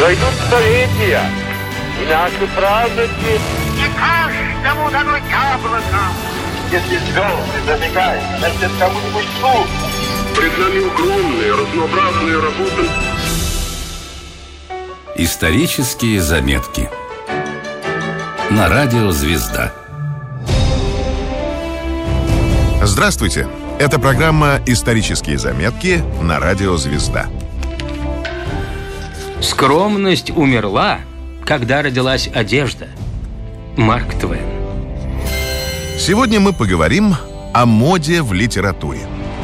Пройдут столетия, и наши праздники... Не каждому дано яблоко. Если звезды забегают, значит, кому-нибудь суд. Пред нами огромные, разнообразные работы. Исторические заметки на радио «Звезда». Здравствуйте! Это программа «Исторические заметки» на радио «Звезда». Скромность умерла, когда родилась одежда. Марк Твен. Сегодня мы поговорим о моде в литературе.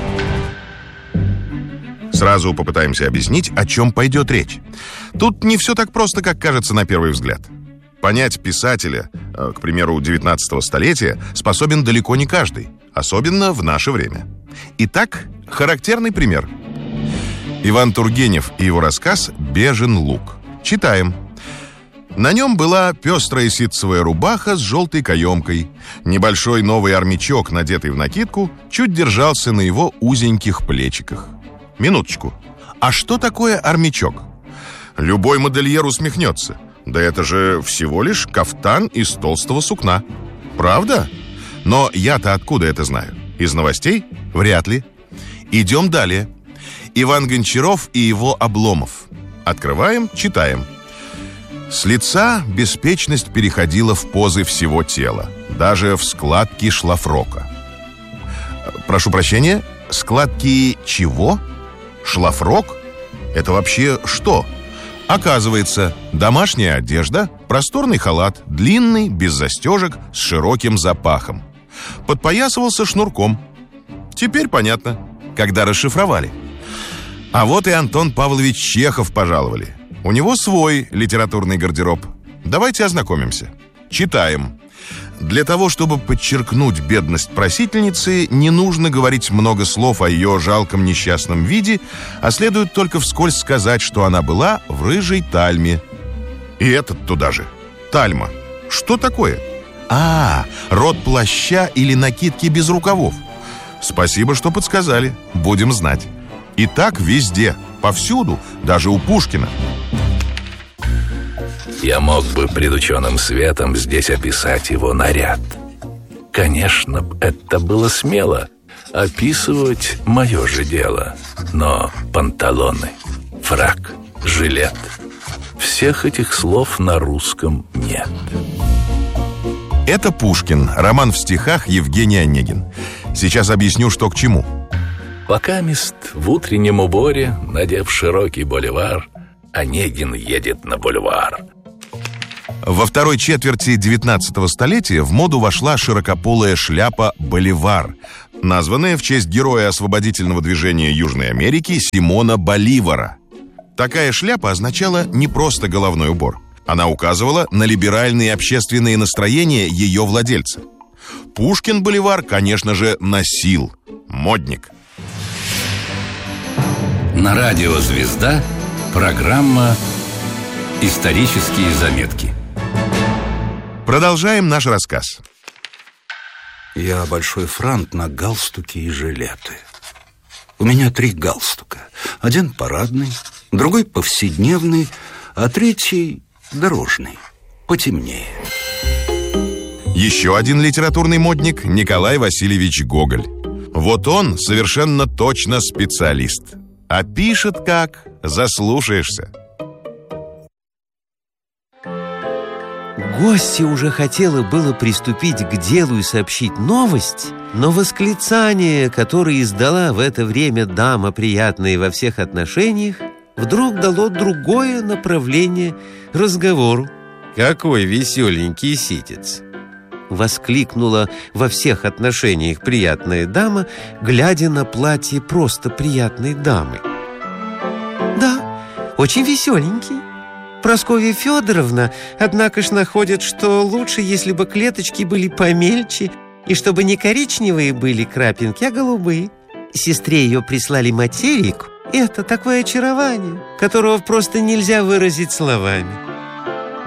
Сразу попытаемся объяснить, о чем пойдет речь. Тут не все так просто, как кажется на первый взгляд. Понять писателя, к примеру, 19 столетия, способен далеко не каждый, особенно в наше время. Итак, характерный пример. Иван Тургенев и его рассказ «Бежен луг». Читаем. На нем была пестрая ситцевая рубаха с желтой каемкой. Небольшой новый армячок, надетый в накидку, чуть держался на его узеньких плечиках. Минуточку. А что такое армячок? Любой модельер усмехнется. Да это же всего лишь кафтан из толстого сукна. Правда? Но я-то откуда это знаю? Из новостей? Вряд ли. Идем далее. Иван Гончаров и его Обломов. Открываем, читаем. С лица беспечность переходила в позы всего тела, даже в складки шлафрока. Прошу прощения, складки чего? Шлафрок? Это вообще что? Оказывается, домашняя одежда, просторный халат, длинный, без застежек, с широким запахом. Подпоясывался шнурком. Теперь понятно, когда расшифровали. А вот и Антон Павлович Чехов пожаловали. У него свой литературный гардероб. Давайте ознакомимся. Читаем. Для того, чтобы подчеркнуть бедность просительницы, не нужно говорить много слов о ее жалком несчастном виде, а следует только вскользь сказать, что она была в рыжей тальме. И этот туда же. Тальма. Что такое? Род плаща или накидки без рукавов. Спасибо, что подсказали. Будем знать. И так везде, повсюду, даже у Пушкина. Я мог бы пред ученым светом здесь описать его наряд. Конечно, это было смело. Описывать мое же дело. Но панталоны, фрак, жилет — всех этих слов на русском нет. Это Пушкин, роман в стихах Евгений Онегин. Сейчас объясню, что к чему. Покамест в утреннем уборе, надев широкий боливар, Онегин едет на бульвар. Во второй четверти 19 столетия в моду вошла широкополая шляпа «боливар», названная в честь героя освободительного движения Южной Америки Симона Боливара. Такая шляпа означала не просто головной убор. Она указывала на либеральные общественные настроения ее владельца. Пушкин боливар, конечно же, носил. Модник. На радио «Звезда» программа «Исторические заметки». Продолжаем наш рассказ. Я большой франт на галстуки и жилеты. У меня 3 галстука. Один парадный, другой повседневный, а третий дорожный, потемнее. Еще один литературный модник — Николай Васильевич Гоголь. Вот он совершенно точно специалист. А пишет как, заслушаешься. Гостья уже хотела было приступить к делу и сообщить новость, но восклицание, которое издала в это время дама, приятная во всех отношениях, вдруг дало другое направление разговору. «Какой веселенький ситец!» — воскликнула во всех отношениях приятная дама, глядя на платье просто приятной дамы. «Да, очень веселенький. Прасковья Федоровна, однако ж, находит, что лучше, если бы клеточки были помельче, и чтобы не коричневые были крапинки, а голубые. Сестре ее прислали материку. Это такое очарование, которого просто нельзя выразить словами».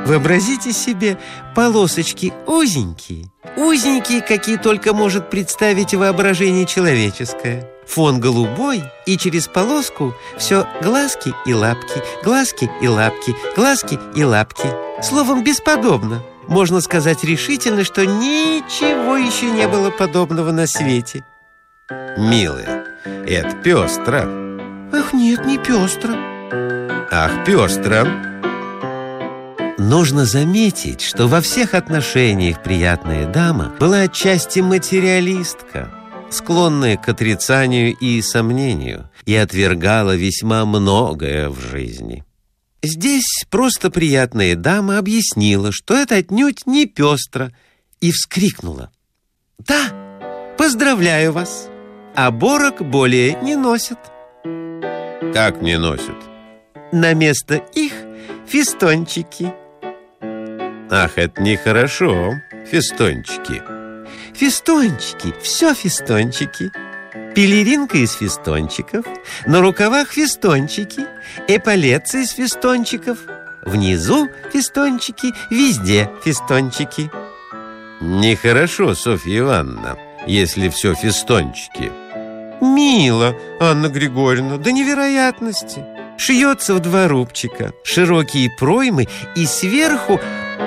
Вообразите себе полосочки узенькие, узенькие, какие только может представить воображение человеческое. Фон голубой, и через полоску все глазки и лапки, глазки и лапки, глазки и лапки. Словом, бесподобно. Можно сказать решительно, что ничего еще не было подобного на свете. Милая, это пестро. Ах, нет, не пестро. Ах, пестро. Нужно заметить, что во всех отношениях приятная дама была отчасти материалистка, склонная к отрицанию и сомнению, и отвергала весьма многое в жизни. Здесь просто приятная дама объяснила, что это отнюдь не пестро, и вскрикнула: «Да, поздравляю вас, оборок более не носят». Как не носят? На место их фестончики. Ах, это нехорошо, фестончики. Фестончики, все фестончики. Пелеринка из фестончиков, на рукавах фестончики, эполетцы из фестончиков, внизу фестончики, везде фестончики. Нехорошо, Софья Ивановна, если все фестончики. Мило, Анна Григорьевна, до невероятности. Шьется в 2 рубчика, широкие проймы, и сверху...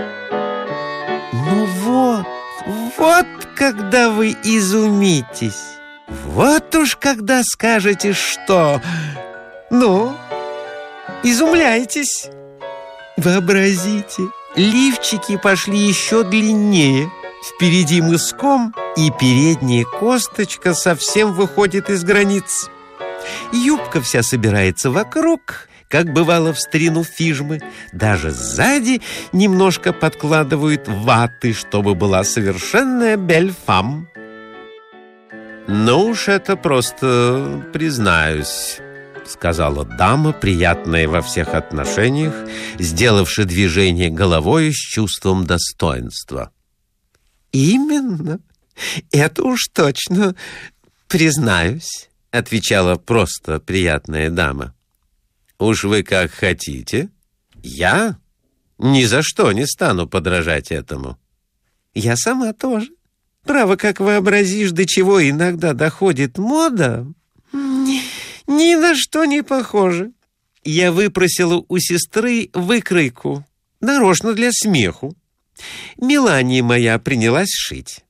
Ну вот когда вы изумитесь. Вот уж когда скажете, что... Ну, изумляйтесь. Вообразите, лифчики пошли еще длиннее. Впереди мыском, и передняя косточка совсем выходит из границ. Юбка вся собирается вокруг, как бывало в старину фижмы. Даже сзади немножко подкладывают ваты, чтобы была совершенная бельфам. Ну уж это просто, признаюсь, сказала дама, приятная во всех отношениях, сделавши движение головой с чувством достоинства. Именно, это уж точно, признаюсь, отвечала просто приятная дама. Уж вы как хотите. Я ни за что не стану подражать этому. Я сама тоже. Право, как вообразишь, до чего иногда доходит мода, ни на что не похоже. Я выпросила у сестры выкройку, нарочно для смеху. Мелания моя принялась шить.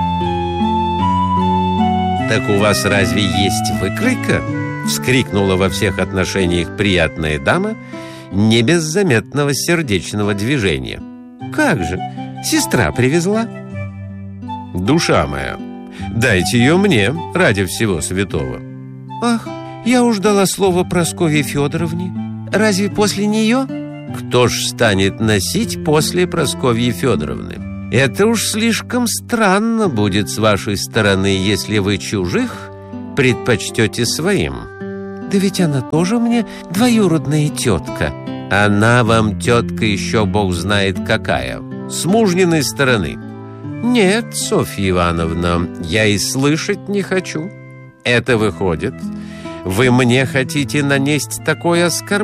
Так у вас разве есть выкройка? Вскрикнула во всех отношениях приятная дама, не без заметного сердечного движения. Как же, сестра привезла. Душа моя, дайте ее мне ради всего святого. Ах, я уж дала слово Прасковье Федоровне. Разве после нее? Кто ж станет носить после Прасковьи Федоровны? Это уж слишком странно будет с вашей стороны, если вы чужих предпочтете своим. Да ведь она тоже мне двоюродная тетка. Она вам тетка еще бог знает какая, с мужниной стороны. Нет, Софья Ивановна, я и слышать не хочу. Это выходит, вы мне хотите нанести такое оскорбление?